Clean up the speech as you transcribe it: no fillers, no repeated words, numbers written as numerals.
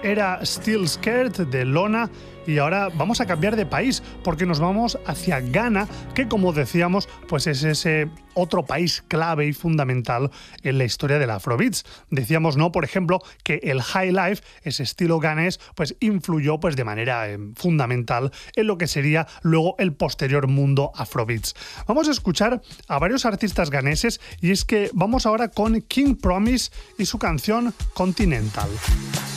era Still Scared de Lona. Y ahora vamos a cambiar de país porque nos vamos hacia Ghana, que como decíamos, pues es ese otro país clave y fundamental en la historia del Afrobeats. Decíamos, ¿no?, por ejemplo, que el high life, ese estilo ghanés, pues influyó pues de manera fundamental en lo que sería luego el posterior mundo Afrobeats. Vamos a escuchar a varios artistas ghaneses y es que vamos ahora con King Promise y su canción Continental.